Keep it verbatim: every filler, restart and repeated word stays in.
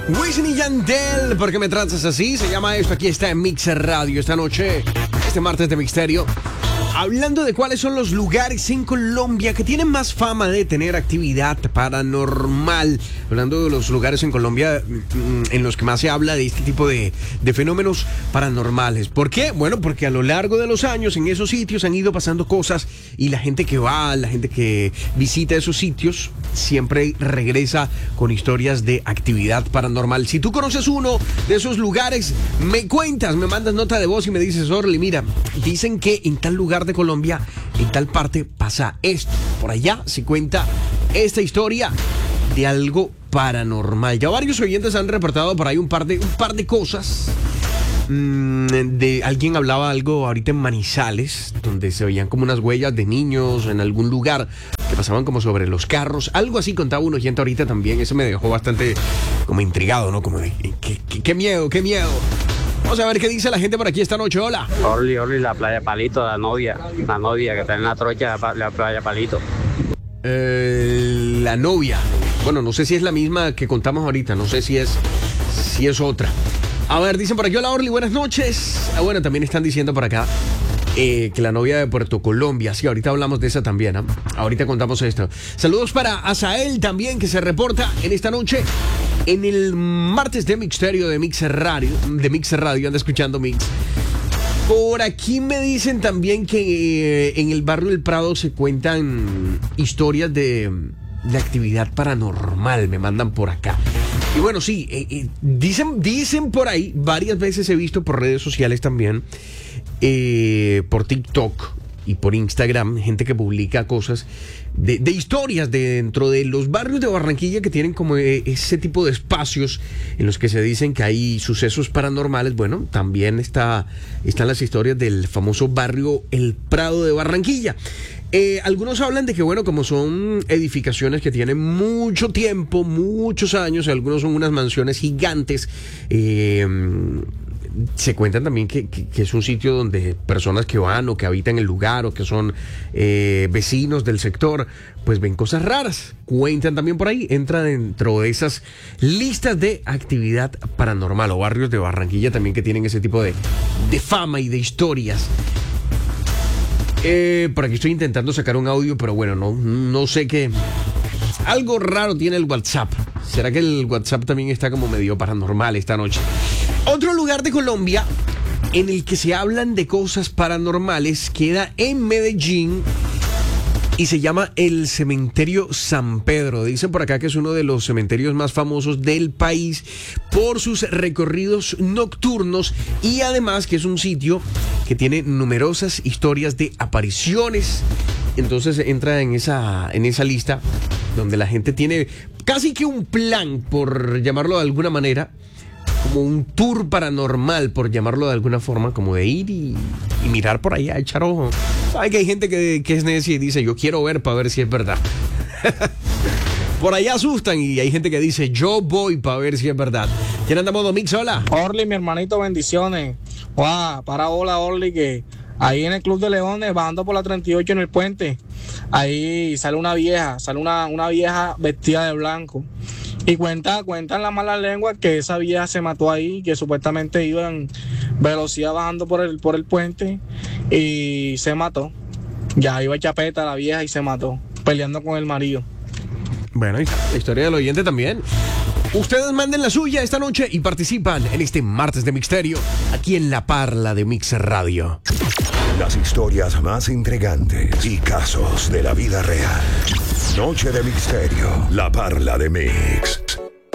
Wisin y Yandel, ¿por qué me tratas así? Se llama esto, aquí está en Mix Radio esta noche, este martes de Misterio. Hablando de cuáles son los lugares en Colombia que tienen más fama de tener actividad paranormal. Hablando de los lugares en Colombia en los que más se habla de este tipo de, de fenómenos paranormales. ¿Por qué? Bueno, porque a lo largo de los años en esos sitios han ido pasando cosas y la gente que va, la gente que visita esos sitios siempre regresa con historias de actividad paranormal. Si tú conoces uno de esos lugares, me cuentas, me mandas nota de voz y me dices, Orly, mira, dicen que en tal lugar de Colombia, en tal parte pasa esto. Por allá se cuenta esta historia de algo paranormal. Ya varios oyentes han reportado por ahí un par de, un par de cosas. Mm, de alguien hablaba algo ahorita en Manizales, donde se veían como unas huellas de niños en algún lugar que pasaban como sobre los carros. Algo así contaba un oyente ahorita también. Eso me dejó bastante como intrigado, ¿no? Como de, qué, qué, qué miedo, qué miedo. Vamos a ver qué dice la gente por aquí esta noche. Hola. Orly, Orly, la playa Palito, la novia. La novia que está en la trocha, la playa Palito. Eh, la novia. Bueno, no sé si es la misma que contamos ahorita. No sé si es, si es otra. A ver, dicen por aquí, hola Orly, buenas noches. Ah, bueno, también están diciendo por acá eh, que la novia de Puerto Colombia. Sí, ahorita hablamos de esa también, ¿eh? Ahorita contamos esto. Saludos para Azael también, que se reporta en esta noche. En el martes de Misterio de Mix Radio, de Mix Radio, anda escuchando Mix. Por aquí me dicen también que eh, en el barrio del Prado se cuentan historias de, de actividad paranormal, me mandan por acá. Y bueno, sí, eh, eh, dicen, dicen por ahí, varias veces he visto por redes sociales también, eh, por TikTok y por Instagram, gente que publica cosas de, de historias de dentro de los barrios de Barranquilla que tienen como ese tipo de espacios en los que se dicen que hay sucesos paranormales. Bueno, también está, están las historias del famoso barrio El Prado de Barranquilla. Eh, algunos hablan de que, bueno, como son edificaciones que tienen mucho tiempo, muchos años, algunos son unas mansiones gigantes, eh, se cuentan también que, que, que es un sitio donde personas que van o que habitan el lugar o que son eh, vecinos del sector, pues ven cosas raras. Cuentan también por ahí, entra dentro de esas listas de actividad paranormal o barrios de Barranquilla también que tienen ese tipo de, de fama y de historias. Eh, por aquí estoy intentando sacar un audio, pero bueno, no, no sé qué. Algo raro tiene el WhatsApp. ¿Será que el WhatsApp también está como medio paranormal esta noche? Otro lugar de Colombia en el que se hablan de cosas paranormales queda en Medellín y se llama el Cementerio San Pedro. Dicen por acá que es uno de los cementerios más famosos del país por sus recorridos nocturnos y además que es un sitio que tiene numerosas historias de apariciones. Entonces entra en esa, en esa lista donde la gente tiene casi que un plan, por llamarlo de alguna manera, como un tour paranormal, por llamarlo de alguna forma, como de ir y, y mirar por allá, echar ojo. Sabe que hay gente que, que es necia y dice, yo quiero ver para ver si es verdad. Por allá asustan y hay gente que dice, yo voy para ver si es verdad. ¿Quién anda modo Mix? Hola. Orly, mi hermanito, bendiciones. Wow, para hola, Orly, que ahí en el Club de Leones, bajando por la treinta y ocho en el puente, ahí sale una vieja, sale una, una vieja vestida de blanco. Y cuenta, cuentan la mala lengua que esa vieja se mató ahí, que supuestamente iba en velocidad bajando por el, por el puente y se mató. Ya iba chapeta la vieja y se mató, peleando con el marido. Bueno, ahí está la historia del oyente también. Ustedes manden la suya esta noche y participan en este martes de Misterio aquí en La Parla de Mix Radio. Las historias más intrigantes y casos de la vida real. Noche de Misterio, La Parla de Mix.